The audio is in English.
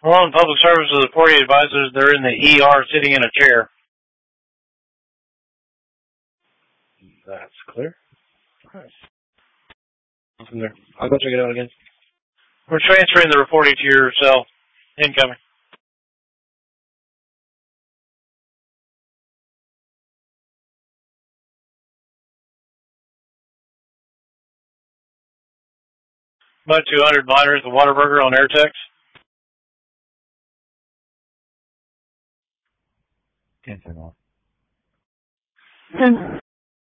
We're on public service of the 48 advisors. They're in the ER sitting in a chair. That's clear. All right. From there. I'll go check it out again. We're transferring the reporting to your cell. Incoming. About 200 miners, the Waterburger on Airtex. Can't turn off.